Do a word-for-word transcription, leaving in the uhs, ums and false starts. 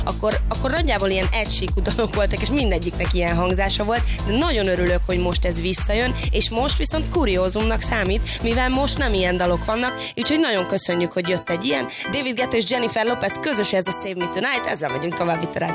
akkor, akkor nagyjából ilyen egysíkú dalok voltak, és mindegyiknek ilyen hangzása volt, de nagyon örülök, hogy most ez visszajön, és most viszont kuriózumnak számít, mivel most nem ilyen dalok vannak, úgyhogy nagyon köszönjük, hogy jött egy ilyen. David Guetta és Jennifer Lopez közös, ez a Save Me Tonight, ezzel megyünk tovább itt a rádió.